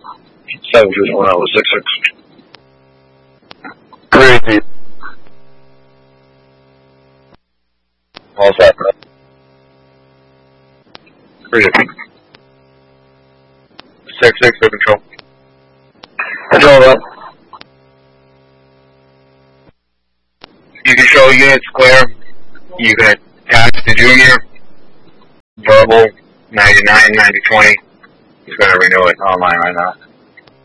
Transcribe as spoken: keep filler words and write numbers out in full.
seven two one oh six six. Crazy. All set. Crazy. Six six for control. Control up. You can show units clear. You can attach the junior. Verbal ninety-nine ninety twenty. He's going to renew it online right now.